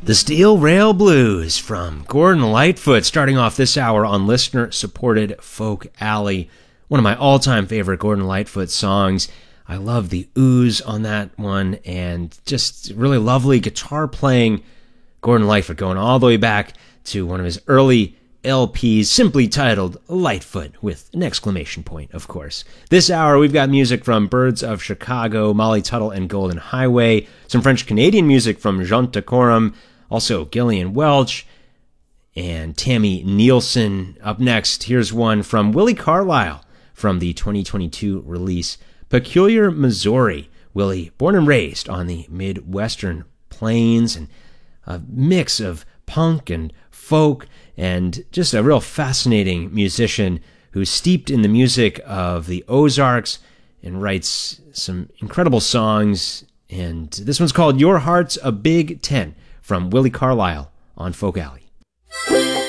The Steel Rail Blues from Gordon Lightfoot, starting off this hour on listener-supported Folk Alley. One of my all-time favorite Gordon Lightfoot songs. I love the ooze on that one, and just really lovely guitar playing. Gordon Lightfoot going all the way back to one of his early LPs, simply titled Lightfoot, with an exclamation point, of course. This hour, we've got music from Birds of Chicago, Molly Tuttle and Golden Highway, some French-Canadian music from Jean Decorum, also Gillian Welch and Tammy Nielsen. Up next, here's one from Willie Carlisle from the 2022 release Peculiar Missouri. Willie, born and raised on the Midwestern plains, and a mix of punk and folk, and just a real fascinating musician who's steeped in the music of the Ozarks and writes some incredible songs. And this one's called Your Heart's a Big Ten, from Willie Carlisle on Folk Alley.